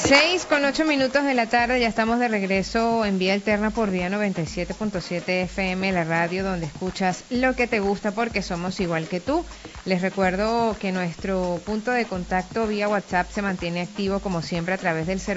6:08 de la tarde, ya estamos de regreso en Vía Alterna por Vía 97.7 FM, la radio donde escuchas lo que te gusta porque somos igual que tú. Les recuerdo que nuestro punto de contacto vía WhatsApp se mantiene activo como siempre a través del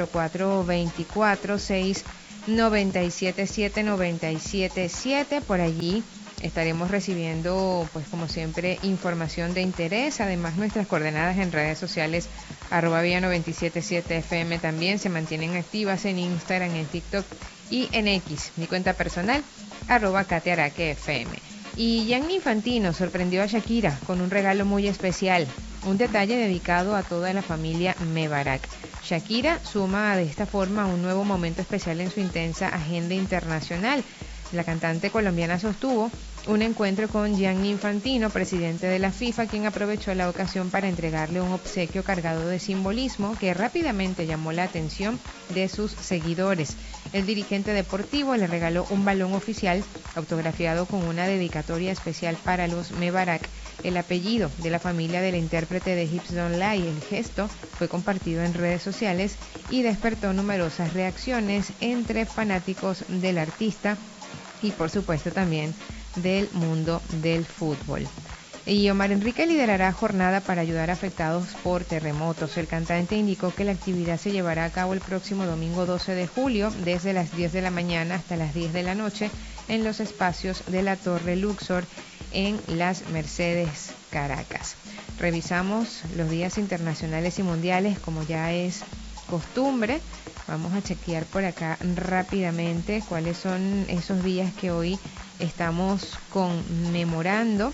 0424-697-797. Por allí estaremos recibiendo, pues como siempre, información de interés. Además, nuestras coordenadas en redes sociales, @vía 977 FM, también se mantienen activas en Instagram, en TikTok y en X. Mi cuenta personal, @katearaquefm. Y Gianni Infantino sorprendió a Shakira con un regalo muy especial, un detalle dedicado a toda la familia Mebarak. Shakira suma de esta forma un nuevo momento especial en su intensa agenda internacional. La cantante colombiana sostuvo un encuentro con Gianni Infantino, presidente de la FIFA, quien aprovechó la ocasión para entregarle un obsequio cargado de simbolismo que rápidamente llamó la atención de sus seguidores. El dirigente deportivo le regaló un balón oficial autografiado con una dedicatoria especial para los Mebarak, el apellido de la familia del intérprete de Hips Don't Lie. El gesto fue compartido en redes sociales y despertó numerosas reacciones entre fanáticos del artista y por supuesto también del mundo del fútbol. Y Omar Enrique liderará jornada para ayudar a afectados por terremotos. El cantante indicó que la actividad se llevará a cabo el próximo domingo 12 de julio, desde las 10 de la mañana hasta las 10 de la noche, en los espacios de la Torre Luxor en Las Mercedes, Caracas. Revisamos los días internacionales y mundiales, como ya es costumbre. Vamos a chequear por acá rápidamente cuáles son esos días que hoy estamos conmemorando.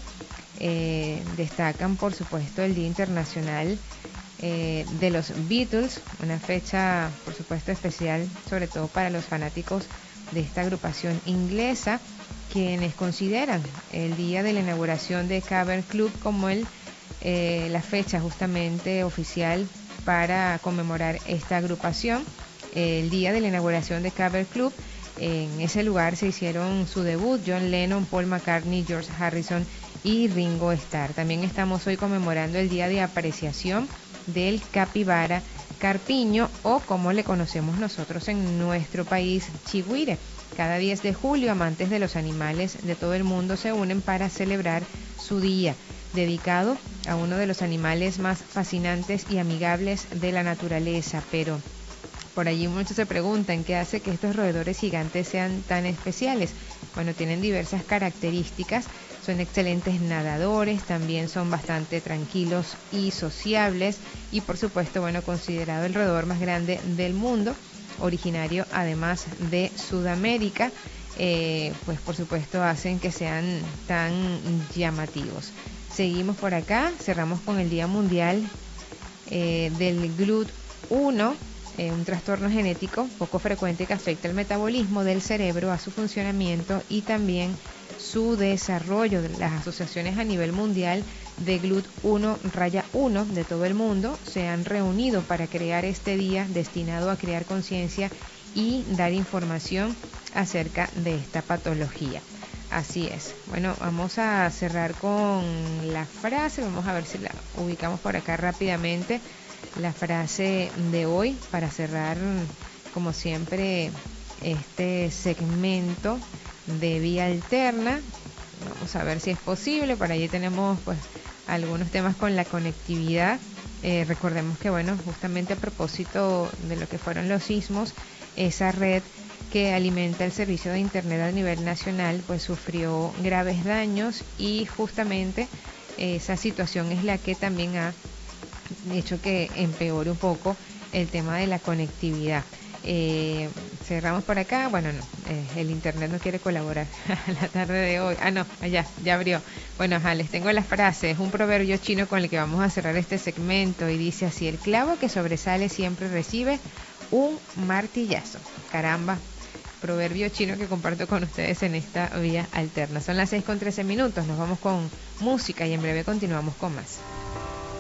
Destacan, por supuesto, el Día Internacional de los Beatles, una fecha, por supuesto, especial, sobre todo para los fanáticos de esta agrupación inglesa, quienes consideran el día de la inauguración de Cavern Club como la fecha justamente oficial para conmemorar esta agrupación. El día de la inauguración de Cavern Club, en ese lugar se hicieron su debut John Lennon, Paul McCartney, George Harrison y Ringo Starr. También estamos hoy conmemorando el día de apreciación del capibara carpiño, o como le conocemos nosotros en nuestro país, chigüire. Cada 10 de julio, amantes de los animales de todo el mundo se unen para celebrar su día, dedicado a uno de los animales más fascinantes y amigables de la naturaleza. Pero por allí muchos se preguntan qué hace que estos roedores gigantes sean tan especiales. Bueno, tienen diversas características. Son excelentes nadadores, también son bastante tranquilos y sociables, y por supuesto, bueno, considerado el roedor más grande del mundo, originario además de Sudamérica, pues por supuesto hacen que sean tan llamativos. Seguimos por acá, cerramos con el Día Mundial del GLUT1, un trastorno genético poco frecuente que afecta el metabolismo del cerebro, a su funcionamiento y también su desarrollo. Las asociaciones a nivel mundial de GLUT1-1 de todo el mundo se han reunido para crear este día destinado a crear conciencia y dar información acerca de esta patología. Así es. Bueno, vamos a cerrar con la frase, vamos a ver si la ubicamos por acá rápidamente. La frase de hoy para cerrar, como siempre, este segmento de Vía Alterna. Vamos a ver si es posible. Por allí tenemos pues algunos temas con la conectividad. Recordemos que, bueno, justamente a propósito de lo que fueron los sismos, esa red que alimenta el servicio de internet a nivel nacional pues sufrió graves daños, y justamente esa situación es la que también ha hecho que empeore un poco el tema de la conectividad. Cerramos por acá. Bueno, no, el internet no quiere colaborar la tarde de hoy. No, allá, ya abrió. Bueno, les tengo las frases. Un proverbio chino con el que vamos a cerrar este segmento, y dice así: el clavo que sobresale siempre recibe un martillazo. Caramba, proverbio chino que comparto con ustedes en esta Vía Alterna. Son las 6:13. Nos vamos con música y en breve continuamos con más.